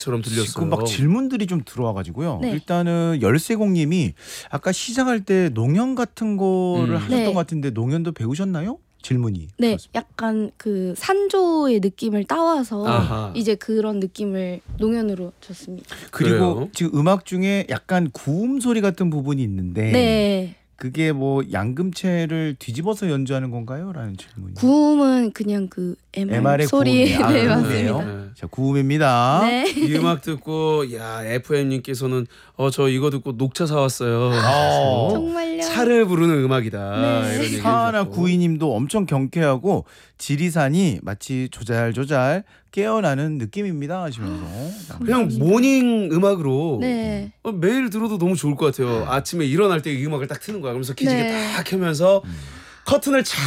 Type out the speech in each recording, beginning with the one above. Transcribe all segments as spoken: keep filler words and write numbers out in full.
처럼 들렸어요. 지금 막 질문들이 좀 들어와가지고요. 네. 일단은 열세공님이 아까 시작할 때 농연 같은 거를 음. 하셨던 네. 것 같은데 농연도 배우셨나요? 질문이. 네, 그렇습니다. 약간 그 산조의 느낌을 따와서 아하. 이제 그런 느낌을 농연으로 줬습니다. 그리고 그래요? 지금 음악 중에 약간 구음 소리 같은 부분이 있는데 네, 그게 뭐 양금체를 뒤집어서 연주하는 건가요? 라는 질문이. 구음은 그냥 그 엠알 엠알의 소리. 구음이에요. 아, 네, 구음이에요? 맞습니다. 네. 자, 구음입니다. 네. 이 음악 듣고 야 에프엠님께서는 어 저 이거 듣고 녹차 사왔어요. 어. 정말요? 차를 부르는 음악이다. 네. 이런 얘기 사하나 해주셨고. 구이님도 엄청 경쾌하고 지리산이 마치 조잘조잘 깨어나는 느낌입니다 하시면서 그냥 모닝 음악으로 네. 어, 매일 들어도 너무 좋을 것 같아요. 아침에 일어날 때 이 음악을 딱 트는 거야. 그러면서 기지개 네. 딱 켜면서 커튼을 착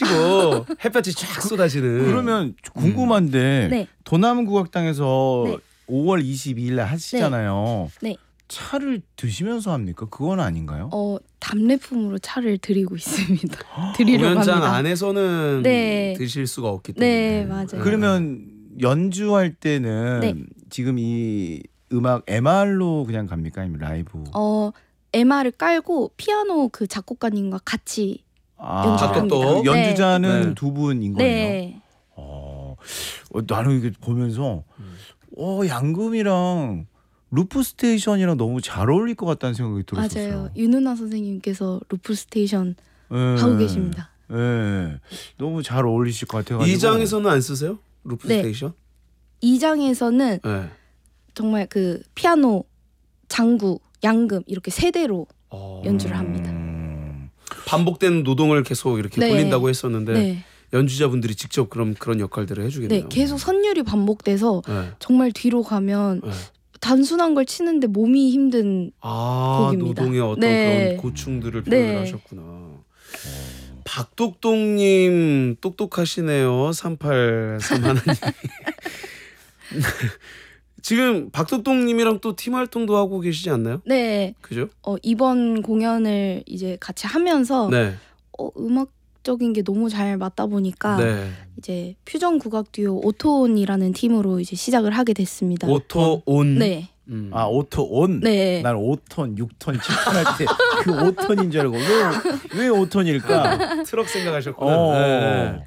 치고 햇볕이 쫙 쏟아지는. 그러면 궁금한데 네. 도남국악당에서 네. 오월 이십이일에 하시잖아요. 네. 차를 드시면서 합니까? 그건 아닌가요? 어, 답례품으로 차를 드리고 있습니다. 드리려고 공연장 합니다. 안에서는 네. 드실 수가 없기 때문에. 네, 맞아요. 그러면 연주할 때는 네. 지금 이 음악 엠알로 그냥 갑니까? 아니면 라이브? 어, 엠알을 깔고 피아노 그 작곡가님과 같이 아, 연주를 합니다. 그 연주자는 네. 두 분인 거예요. 네. 어, 어, 나는 이게 보면서 어, 양금이랑 루프 스테이션이랑 너무 잘 어울릴 것 같다는 생각이 들었어요. 맞아요. 윤은아 선생님께서 루프 스테이션 네. 하고 계십니다. 네. 너무 잘 어울리실 것 같아가지고. 이 장에서는 안 쓰세요? 루프 네. 스테이션? 이 장에서는 네. 정말 그 피아노, 장구, 양금 이렇게 세 대로 어, 연주를 합니다. 음, 반복되는 노동을 계속 이렇게 네. 돌린다고 했었는데 네. 연주자분들이 직접 그런 그런 역할들을 해주겠네요. 네, 계속 선율이 반복돼서 네. 정말 뒤로 가면 네. 단순한 걸 치는데 몸이 힘든. 아 곡입니다. 노동의 어떤 네. 그런 고충들을 표현을 네. 하셨구나. 박독동님 똑똑하시네요. 삼팔삼 하나님. 지금 박독동님이랑 또 팀 활동도 하고 계시지 않나요? 네, 그죠? 어, 이번 공연을 이제 같이 하면서 네. 어, 음악적인 게 너무 잘 맞다 보니까 네. 이제 퓨전 국악 듀오 오토온이라는 팀으로 이제 시작을 하게 됐습니다. 오토온. 네, 음. 아 오토 온? 네. 난 오 톤, 육 톤, 칠 톤 할 때 그 오 톤인 줄 알고 왜, 왜 오 톤일까? 트럭 생각하셨구나. 어. 네.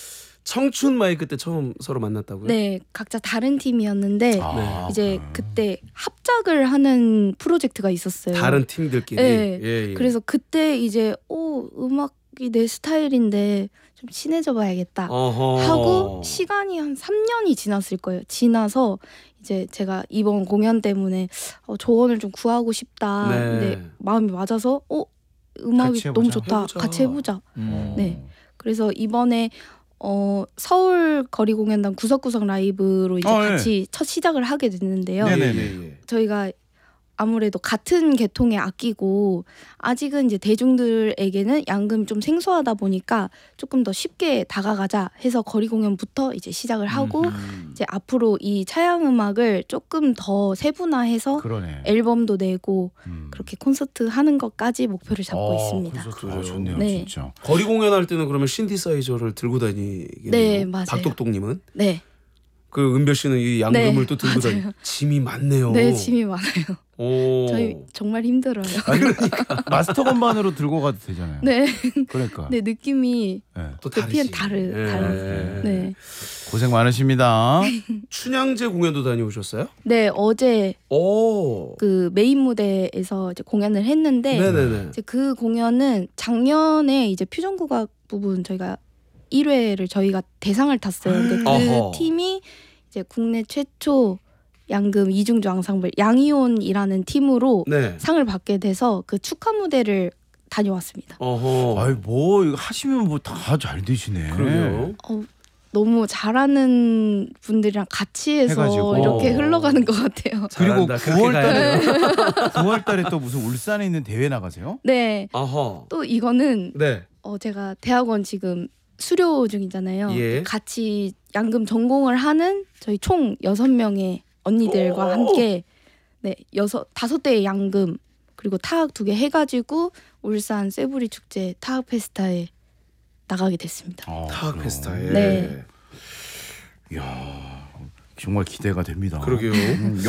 청춘 마이크 때 처음 서로 만났다고요? 네, 각자 다른 팀이었는데 아, 이제 그때 합작을 하는 프로젝트가 있었어요. 다른 팀들끼리. 네. 예, 예. 그래서 그때 이제 오 음악이 내 스타일인데 좀 친해져 봐야겠다 어허. 하고 시간이 한 삼 년이 지났을 거예요. 지나서 이제 제가 이번 공연 때문에 어, 조언을 좀 구하고 싶다. 네. 근데 마음이 맞아서 어 음악이 같이 해보자. 너무 좋다. 해보자. 같이 해보자. 음. 네. 그래서 이번에 어, 서울 거리공연단 구석구석 라이브로 이제 어, 네. 같이 첫 시작을 하게 됐는데요. 네. 예, 네네네. 예, 예. 저희가 아무래도 같은 계통의 악기고 아직은 이제 대중들에게는 양금이 좀 생소하다 보니까 조금 더 쉽게 다가가자 해서 거리 공연부터 이제 시작을 하고 음. 이제 앞으로 이 차양 음악을 조금 더 세분화해서 그러네. 앨범도 내고 음. 그렇게 콘서트 하는 것까지 목표를 잡고 어, 있습니다. 콘서트 그래요? 좋네요, 네. 진짜. 거리 공연할 때는 그러면 신디사이저를 들고 다니겠네요. 네, 맞아요. 박독동님은 네, 그 은별 씨는 이 양금을 네, 또 들고 다니. 맞아요. 짐이 많네요. 네 짐이 많아요. 오. 저희 정말 힘들어요. 아니, 마스터 건반으로 들고 가도 되잖아요. 네, 그러니까. 네 느낌이 네. 또 대피는 다르지. 다르 예. 다르. 네, 고생 많으십니다. 춘향제 공연도 다녀오셨어요? 네 어제 오. 그 메인 무대에서 이제 공연을 했는데 네네네. 이제 그 공연은 작년에 이제 퓨전 국악 부분 저희가 일 회를 저희가 대상을 탔어요. 근데 그 어허. 팀이 이제 국내 최초 양금 이중주 앙상블 양이온이라는 팀으로 네. 상을 받게 돼서 그 축하 무대를 다녀왔습니다. 어허. 아이 뭐 이거 하시면 뭐 다 잘 되시네. 그러게요. 어, 너무 잘하는 분들이랑 같이 해서 해가지고. 이렇게 어. 흘러가는 것 같아요. 그리고 잘한다. 그렇게 구월 가야 달에 돼요. 구월 달에 또 무슨 울산에 있는 대회 나가세요? 네, 어허. 또 이거는 네. 어, 제가 대학원 지금 수료 중이잖아요. 예. 같이 양금 전공을 하는 저희 총 여섯 명의 언니들과 오! 함께 네 여섯 다섯 대의 양금 그리고 타악 두 개 해가지고 울산 세부리 축제 타악 페스타에 나가게 됐습니다. 어, 타악 그럼. 페스타에. 네. 이야 정말 기대가 됩니다. 그러게요. 음,